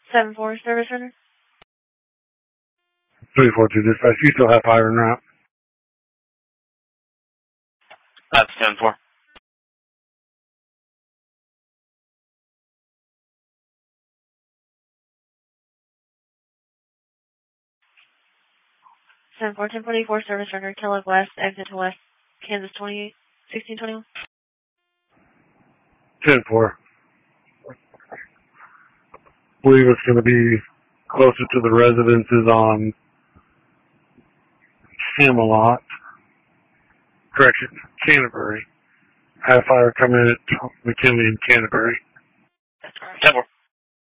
7-4, service center. 342 dispatch, you still have fire en route. That's 10-4. 7-4, 1044, service center, Kellogg West, exit to West, Kansas 28, 1621. 10-4. Believe it's going to be closer to the residences on Camelot. Correction, Canterbury. Have fire come in at McKinley and Canterbury. That's correct. 10-4.